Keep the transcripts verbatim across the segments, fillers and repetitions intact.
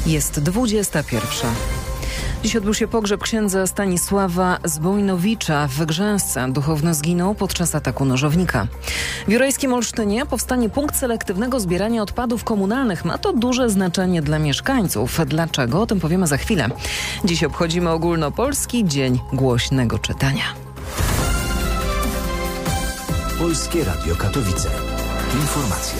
Jest dwudziesta pierwsza. Dziś odbył się pogrzeb księdza Stanisława Zbojnowicza w Grzęsce. Duchowny zginął podczas ataku nożownika. W Jurajskim Olsztynie powstanie punkt selektywnego zbierania odpadów komunalnych. Ma to duże znaczenie dla mieszkańców. Dlaczego? O tym powiemy za chwilę. Dziś obchodzimy ogólnopolski Dzień Głośnego Czytania. Polskie Radio Katowice. Informacje.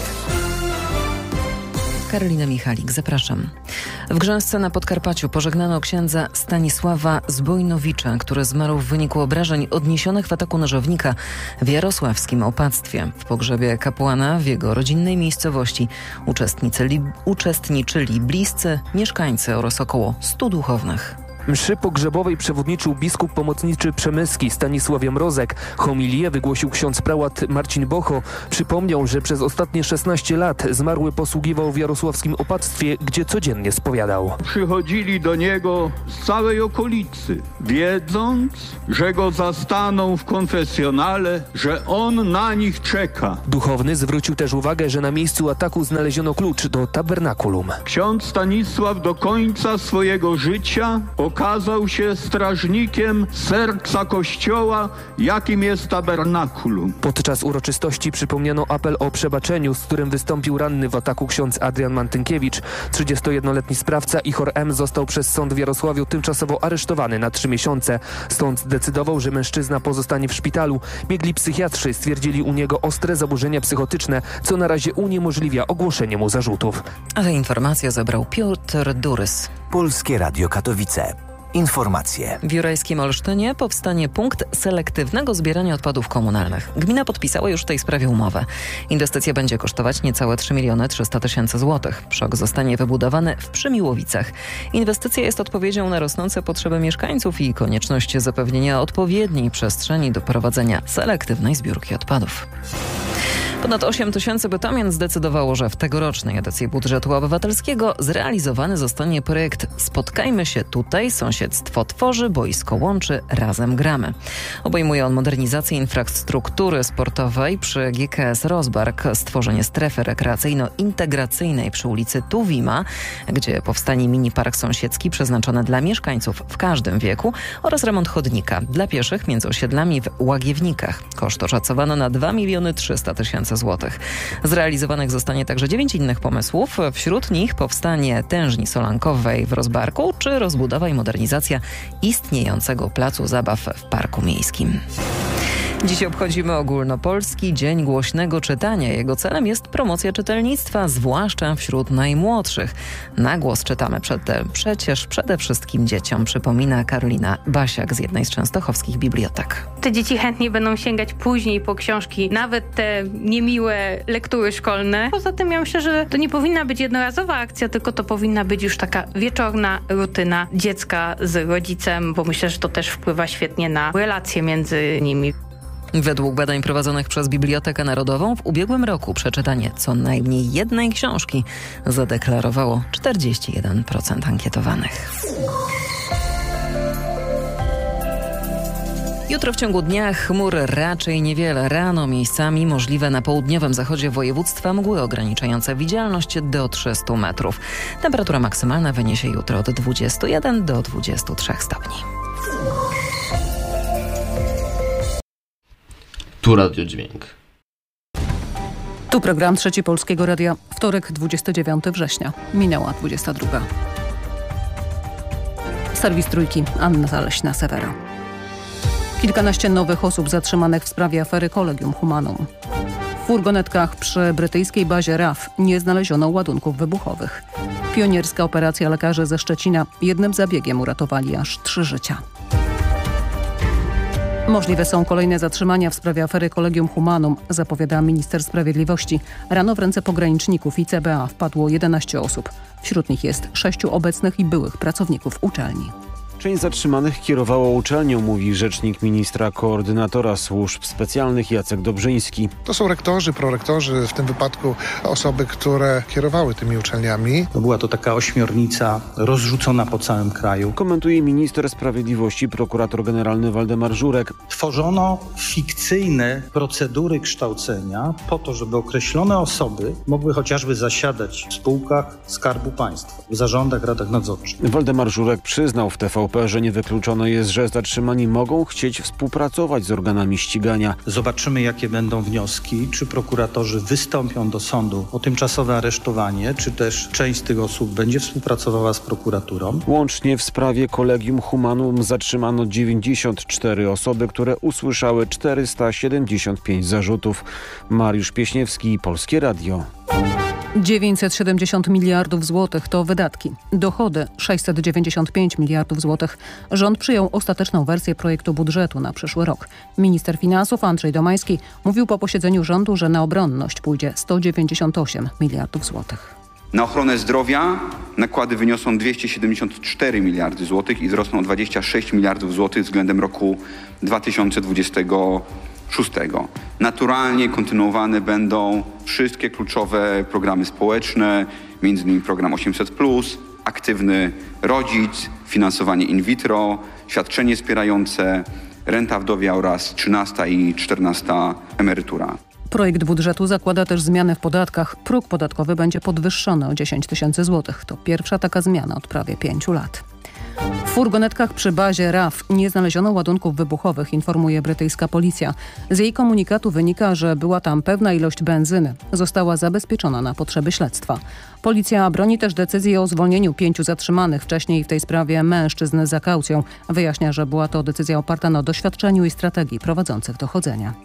Karolina Michalik, zapraszam. W Grzęsce na Podkarpaciu pożegnano księdza Stanisława Zbojnowicza, który zmarł w wyniku obrażeń odniesionych w ataku nożownika w jarosławskim opactwie. W pogrzebie kapłana w jego rodzinnej miejscowości uczestniczyli, uczestniczyli bliscy, mieszkańcy oraz około stu duchownych. Mszy pogrzebowej przewodniczył biskup pomocniczy przemyski Stanisław Jamrozek. Homilię wygłosił ksiądz prałat Marcin Bocho. Przypomniał, że przez ostatnie szesnaście lat zmarły posługiwał w jarosławskim opactwie, gdzie codziennie spowiadał. Przychodzili do niego z całej okolicy, wiedząc, że go zastaną w konfesjonale, że on na nich czeka. Duchowny zwrócił też uwagę, że na miejscu ataku znaleziono klucz do tabernakulum. Ksiądz Stanisław do końca swojego życia okazał się strażnikiem serca Kościoła, jakim jest tabernakulum. Podczas uroczystości przypomniano apel o przebaczeniu, z którym wystąpił ranny w ataku ksiądz Adrian Mantynkiewicz. trzydziestojednoletni sprawca Ichor M. został przez sąd w Jarosławiu tymczasowo aresztowany na trzy miesiące. Sąd zdecydował, że mężczyzna pozostanie w szpitalu. Biegli psychiatrzy stwierdzili u niego ostre zaburzenia psychotyczne, co na razie uniemożliwia ogłoszenie mu zarzutów. Ale informację zebrał Piotr Durys. Polskie Radio Katowice. Informacje. W Jurajskim Olsztynie powstanie punkt selektywnego zbierania odpadów komunalnych. Gmina podpisała już w tej sprawie umowę. Inwestycja będzie kosztować niecałe trzy miliony trzysta tysięcy złotych. Przok zostanie wybudowany w Przymiłowicach. Inwestycja jest odpowiedzią na rosnące potrzeby mieszkańców i konieczność zapewnienia odpowiedniej przestrzeni do prowadzenia selektywnej zbiórki odpadów. Ponad osiem tysięcy bytomian zdecydowało, że w tegorocznej edycji budżetu obywatelskiego zrealizowany zostanie projekt Spotkajmy się tutaj, sąsiedztwo tworzy, boisko łączy, razem gramy. Obejmuje on modernizację infrastruktury sportowej przy G K S Rozbark, stworzenie strefy rekreacyjno-integracyjnej przy ulicy Tuwima, gdzie powstanie mini park sąsiedzki przeznaczony dla mieszkańców w każdym wieku oraz remont chodnika dla pieszych między osiedlami w Łagiewnikach. Koszt oszacowano na dwa miliony trzysta tysięcy złotych. Zrealizowanych zostanie także dziewięć innych pomysłów. Wśród nich powstanie tężni solankowej w Rozbarku czy rozbudowa i modernizacja istniejącego placu zabaw w parku miejskim. Dziś obchodzimy ogólnopolski Dzień Głośnego Czytania. Jego celem jest promocja czytelnictwa, zwłaszcza wśród najmłodszych. Na głos czytamy przed, przecież przede wszystkim dzieciom, przypomina Karolina Basiak z jednej z częstochowskich bibliotek. Te dzieci chętnie będą sięgać później po książki, nawet te niemiłe lektury szkolne. Poza tym ja myślę, że to nie powinna być jednorazowa akcja, tylko to powinna być już taka wieczorna rutyna dziecka z rodzicem, bo myślę, że to też wpływa świetnie na relacje między nimi. Według badań prowadzonych przez Bibliotekę Narodową w ubiegłym roku przeczytanie co najmniej jednej książki zadeklarowało czterdzieści jeden procent ankietowanych. Jutro w ciągu dnia chmur raczej niewiele. Rano miejscami możliwe na południowym zachodzie województwa mgły ograniczające widzialność do trzystu metrów. Temperatura maksymalna wyniesie jutro od dwudziestu jeden do dwudziestu trzech stopni. Tu Radio Dźwięk. Tu program Trzeci Polskiego Radia. Wtorek, dwudziestego dziewiątego września. Minęła dwudziesta druga. Serwis Trójki. Anna Zaleśna-Sewera. Kilkanaście nowych osób zatrzymanych w sprawie afery Collegium Humanum. W furgonetkach przy brytyjskiej bazie R A F nie znaleziono ładunków wybuchowych. Pionierska operacja lekarzy ze Szczecina. Jednym zabiegiem uratowali aż trzy życia. Możliwe są kolejne zatrzymania w sprawie afery Collegium Humanum, zapowiada minister sprawiedliwości. Rano w ręce pograniczników i C B A wpadło jedenaście osób. Wśród nich jest sześciu obecnych i byłych pracowników uczelni. Część zatrzymanych kierowała uczelnią, mówi rzecznik ministra koordynatora służb specjalnych Jacek Dobrzyński. To są rektorzy, prorektorzy, w tym wypadku osoby, które kierowały tymi uczelniami. To była to taka ośmiornica rozrzucona po całym kraju. Komentuje minister sprawiedliwości, prokurator generalny Waldemar Żurek. Tworzono fikcyjne procedury kształcenia po to, żeby określone osoby mogły chociażby zasiadać w spółkach Skarbu Państwa, w zarządach, radach nadzorczych. Waldemar Żurek przyznał w T V P, że niewykluczone jest, że zatrzymani mogą chcieć współpracować z organami ścigania. Zobaczymy, jakie będą wnioski, czy prokuratorzy wystąpią do sądu o tymczasowe aresztowanie, czy też część z tych osób będzie współpracowała z prokuraturą. Łącznie w sprawie Collegium Humanum zatrzymano dziewięćdziesiąt cztery osoby, które usłyszały czterysta siedemdziesiąt pięć zarzutów. Mariusz Pieśniewski, Polskie Radio. dziewięćset siedemdziesiąt miliardów złotych to wydatki. Dochody sześćset dziewięćdziesiąt pięć miliardów złotych. Rząd przyjął ostateczną wersję projektu budżetu na przyszły rok. Minister finansów Andrzej Domański mówił po posiedzeniu rządu, że na obronność pójdzie sto dziewięćdziesiąt osiem miliardów złotych. Na ochronę zdrowia nakłady wyniosą dwieście siedemdziesiąt cztery miliardy złotych i wzrosną o dwadzieścia sześć miliardów złotych względem roku dwa tysiące dwudziestego szóstego. Naturalnie kontynuowane będą wszystkie kluczowe programy społeczne, między innymi program osiemset plus, aktywny rodzic, finansowanie in vitro, świadczenie wspierające, renta wdowia oraz trzynasta i czternasta emerytura. Projekt budżetu zakłada też zmiany w podatkach. Próg podatkowy będzie podwyższony o dziesięć tysięcy złotych. To pierwsza taka zmiana od prawie pięciu lat. W furgonetkach przy bazie R A F nie znaleziono ładunków wybuchowych, informuje brytyjska policja. Z jej komunikatu wynika, że była tam pewna ilość benzyny. Została zabezpieczona na potrzeby śledztwa. Policja broni też decyzji o zwolnieniu pięciu zatrzymanych wcześniej w tej sprawie mężczyzn za kaucją. Wyjaśnia, że była to decyzja oparta na doświadczeniu i strategii prowadzących dochodzenia.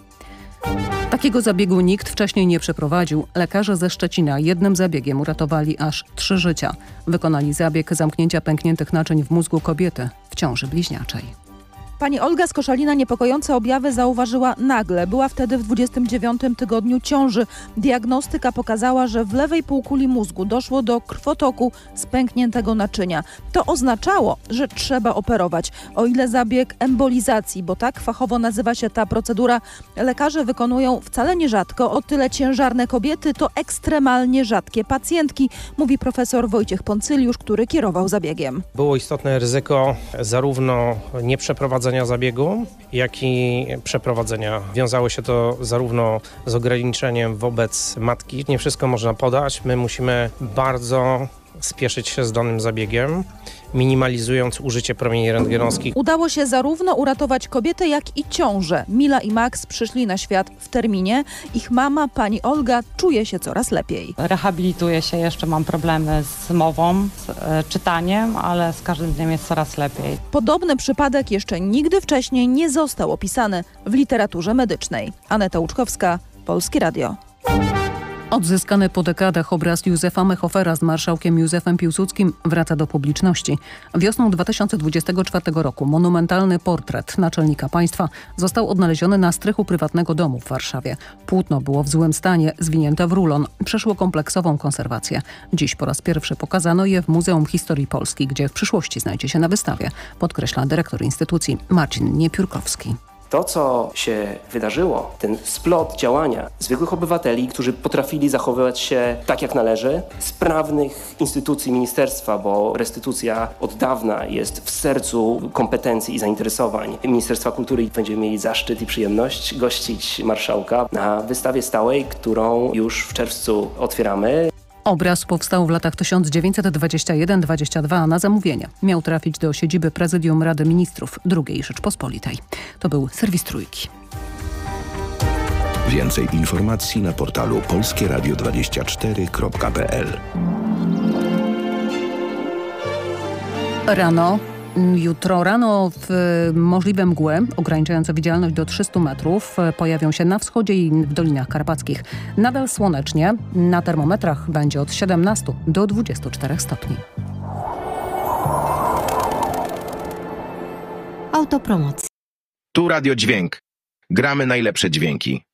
Takiego zabiegu nikt wcześniej nie przeprowadził. Lekarze ze Szczecina jednym zabiegiem uratowali aż trzy życia. Wykonali zabieg zamknięcia pękniętych naczyń w mózgu kobiety w ciąży bliźniaczej. Pani Olga z Koszalina niepokojące objawy zauważyła nagle. Była wtedy w dwudziestym dziewiątym tygodniu ciąży. Diagnostyka pokazała, że w lewej półkuli mózgu doszło do krwotoku z pękniętego naczynia. To oznaczało, że trzeba operować. O ile zabieg embolizacji, bo tak fachowo nazywa się ta procedura, lekarze wykonują wcale nierzadko, o tyle ciężarne kobiety to ekstremalnie rzadkie pacjentki, mówi profesor Wojciech Poncyliusz, który kierował zabiegiem. Było istotne ryzyko zarówno nieprzeprowadzenia zabiegu, jak i przeprowadzenia. Wiązało się to zarówno z ograniczeniem wobec matki. Nie wszystko można podać. My musimy bardzo spieszyć się z danym zabiegiem, minimalizując użycie promieni rentgenowskich. Udało się zarówno uratować kobietę, jak i ciążę. Mila i Max przyszli na świat w terminie. Ich mama, pani Olga, czuje się coraz lepiej. Rehabilituję się, jeszcze mam problemy z mową, z e, czytaniem, ale z każdym dniem jest coraz lepiej. Podobny przypadek jeszcze nigdy wcześniej nie został opisany w literaturze medycznej. Aneta Łuczkowska, Polskie Radio. Odzyskany po dekadach obraz Józefa Mechofera z marszałkiem Józefem Piłsudskim wraca do publiczności. Wiosną dwa tysiące dwudziestego czwartego roku monumentalny portret naczelnika państwa został odnaleziony na strychu prywatnego domu w Warszawie. Płótno było w złym stanie, zwinięte w rulon. Przeszło kompleksową konserwację. Dziś po raz pierwszy pokazano je w Muzeum Historii Polski, gdzie w przyszłości znajdzie się na wystawie, podkreśla dyrektor instytucji Marcin Niepiórkowski. To, co się wydarzyło, ten splot działania zwykłych obywateli, którzy potrafili zachowywać się tak, jak należy, sprawnych instytucji ministerstwa, bo restytucja od dawna jest w sercu kompetencji i zainteresowań Ministerstwa Kultury. Będziemy mieli zaszczyt i przyjemność gościć marszałka na wystawie stałej, którą już w czerwcu otwieramy. Obraz powstał w latach tysiąc dziewięćset dwudziestym pierwszym do dwudziestego drugiego na zamówienie. Miał trafić do siedziby Prezydium Rady Ministrów drugiej Rzeczpospolitej. To był serwis Trójki. Więcej informacji na portalu polskie radio dwadzieścia cztery kropka p l. Rano. Jutro rano w możliwe mgły ograniczające widzialność do trzystu metrów pojawią się na wschodzie i w Dolinach Karpackich. Nadal słonecznie, na termometrach będzie od siedemnastu do dwudziestu czterech stopni. Autopromocja. Tu Radio Dźwięk. Gramy najlepsze dźwięki.